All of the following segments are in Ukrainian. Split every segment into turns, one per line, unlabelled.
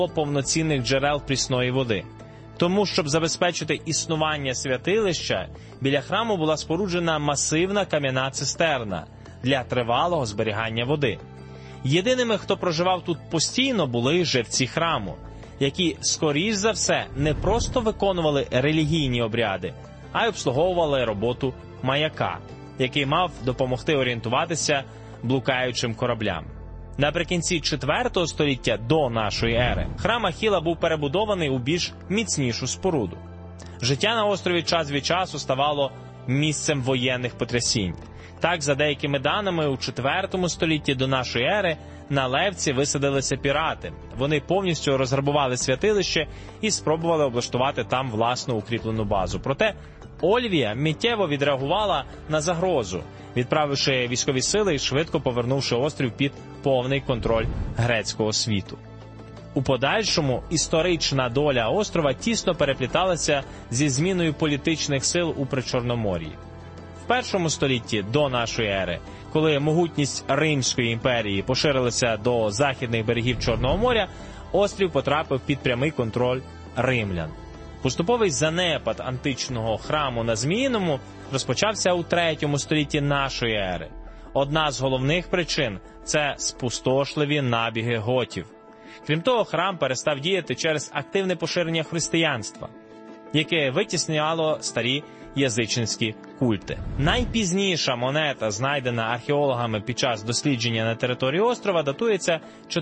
повноцінних джерел прісної води. Тому, щоб забезпечити існування святилища, біля храму була споруджена масивна кам'яна цистерна для тривалого зберігання води. Єдиними, хто проживав тут постійно, були живці храму, які, скоріш за все, не просто виконували релігійні обряди, а й обслуговували роботу маяка, який мав допомогти орієнтуватися блукаючим кораблям. Наприкінці IV століття до нашої ери храм Ахіла був перебудований у більш міцнішу споруду. Життя на острові час від часу ставало місцем воєнних потрясінь. Так, за деякими даними, у IV столітті до нашої ери на Левці висадилися пірати. Вони повністю розграбували святилище і спробували облаштувати там власну укріплену базу. Проте Ольвія миттєво відреагувала на загрозу, відправивши військові сили і швидко повернувши острів під повний контроль грецького світу. У подальшому історична доля острова тісно перепліталася зі зміною політичних сил у Причорномор'ї. В I столітті до нашої ери, коли могутність Римської імперії поширилася до західних берегів Чорного моря, острів потрапив під прямий контроль римлян. Поступовий занепад античного храму на Зміїному розпочався у III столітті нашої ери. Одна з головних причин – це спустошливі набіги готів. Крім того, храм перестав діяти через активне поширення християнства, яке витісняло старі язичницькі культи. Найпізніша монета, знайдена археологами під час дослідження на території острова, датується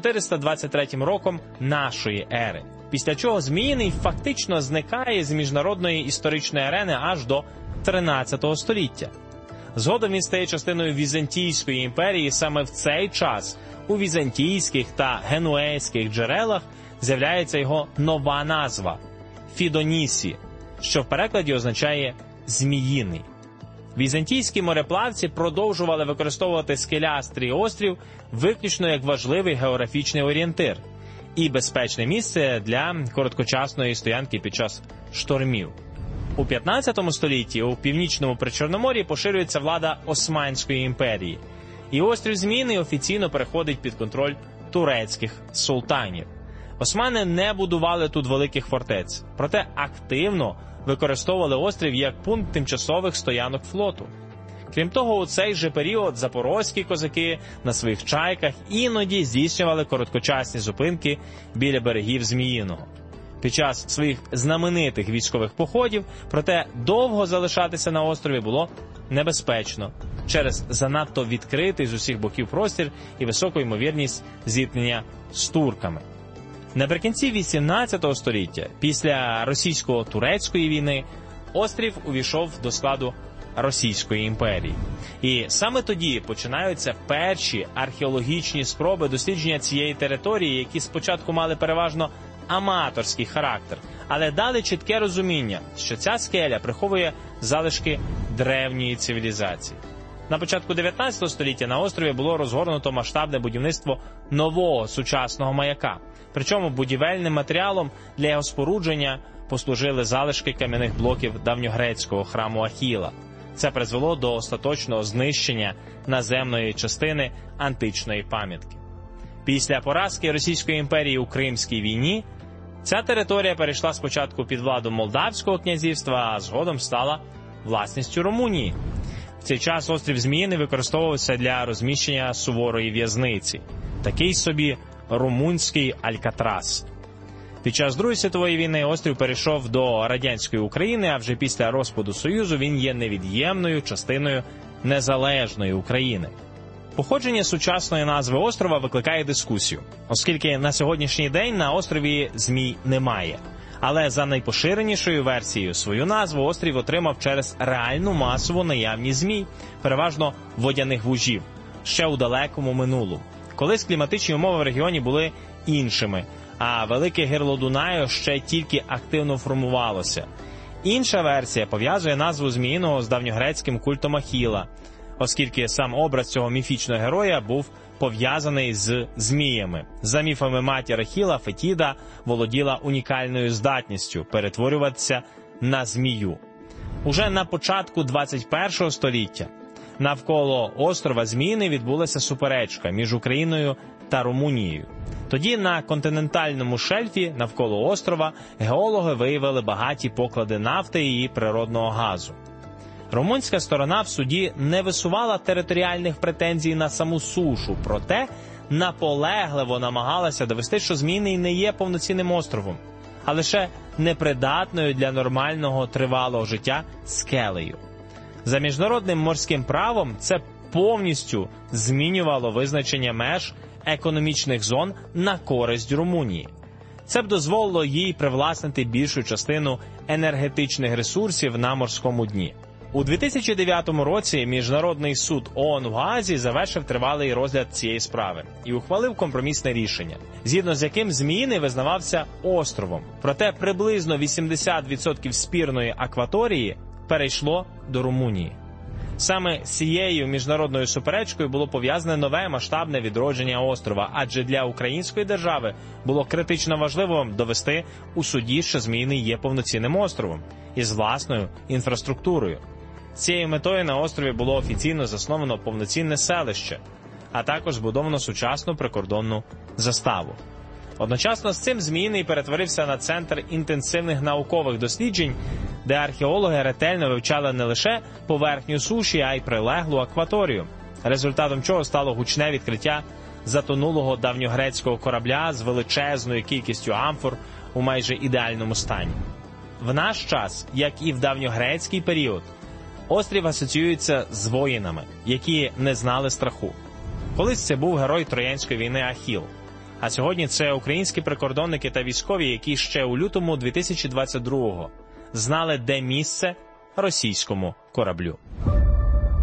423 роком нашої ери, після чого Зміїний фактично зникає з міжнародної історичної арени аж до 13 століття. Згодом він стає частиною Візантійської імперії. Саме в цей час у візантійських та генуейських джерелах з'являється його нова назва – Фідонісі, що в перекладі означає «зміїний». Візантійські мореплавці продовжували використовувати скелястрий острів виключно як важливий географічний орієнтир і безпечне місце для короткочасної стоянки під час штормів. У 15 столітті у північному Причорномор'ї поширюється влада Османської імперії, і острів Зміїний офіційно переходить під контроль турецьких султанів. Османи не будували тут великих фортець, проте активно використовували острів як пункт тимчасових стоянок флоту. Крім того, у цей же період запорозькі козаки на своїх чайках іноді здійснювали короткочасні зупинки біля берегів Зміїного. Під час своїх знаменитих військових походів, проте довго залишатися на острові було небезпечно через занадто відкритий з усіх боків простір і високу ймовірність зіткнення з турками. Наприкінці 18 століття, після російсько-турецької війни, острів увійшов до складу Російської імперії. І саме тоді починаються перші археологічні спроби дослідження цієї території, які спочатку мали переважно аматорський характер, але дали чітке розуміння, що ця скеля приховує залишки древньої цивілізації. На початку 19 століття на острові було розгорнуто масштабне будівництво нового сучасного маяка. Причому будівельним матеріалом для його спорудження послужили залишки кам'яних блоків давньогрецького храму Ахіла. Це призвело до остаточного знищення наземної частини античної пам'ятки. Після поразки Російської імперії у Кримській війні ця територія перейшла спочатку під владу Молдавського князівства, а згодом стала власністю Румунії. В цей час острів Зміїний використовувався для розміщення суворої в'язниці. Такий собі румунський Алькатрас. Під час Другої світової війни острів перейшов до радянської України, а вже після розпаду Союзу він є невід'ємною частиною незалежної України. Походження сучасної назви острова викликає дискусію, оскільки на сьогоднішній день на острові змій немає. Але за найпоширенішою версією свою назву острів отримав через реальну масову наявність змій, переважно водяних вужів, ще у далекому минулому. Колись кліматичні умови в регіоні були іншими, а велике гирло Дунаю ще тільки активно формувалося. Інша версія пов'язує назву Зміїного з давньогрецьким культом Ахіла, оскільки сам образ цього міфічного героя був пов'язаний з зміями. За міфами матір Ахіла, Фетіда володіла унікальною здатністю перетворюватися на змію. Уже на початку 21 століття навколо острова Зміїний відбулася суперечка між Україною та Румунією. Тоді на континентальному шельфі навколо острова геологи виявили багаті поклади нафти і природного газу. Румунська сторона в суді не висувала територіальних претензій на саму сушу, проте наполегливо намагалася довести, що Зміїний не є повноцінним островом, а лише непридатною для нормального тривалого життя скелею. За міжнародним морським правом це повністю змінювало визначення меж економічних зон на користь Румунії. Це б дозволило їй привласнити більшу частину енергетичних ресурсів на морському дні. У 2009 році Міжнародний суд ООН в Гаазі завершив тривалий розгляд цієї справи і ухвалив компромісне рішення, згідно з яким Зміїний визнавався островом. Проте приблизно 80% спірної акваторії перейшло до Румунії. Саме з цією міжнародною суперечкою було пов'язане нове масштабне відродження острова, адже для української держави було критично важливо довести у суді, що Зміїний є повноцінним островом із власною інфраструктурою. З цією метою на острові було офіційно засновано повноцінне селище, а також збудовано сучасну прикордонну заставу. Одночасно з цим Зміїний перетворився на центр інтенсивних наукових досліджень, де археологи ретельно вивчали не лише поверхню суші, а й прилеглу акваторію, результатом чого стало гучне відкриття затонулого давньогрецького корабля з величезною кількістю амфор у майже ідеальному стані. В наш час, як і в давньогрецький період, острів асоціюється з воїнами, які не знали страху. Колись це був герой Троянської війни Ахіл, а сьогодні це українські прикордонники та військові, які ще у лютому 2022-го знали, де місце російському кораблю.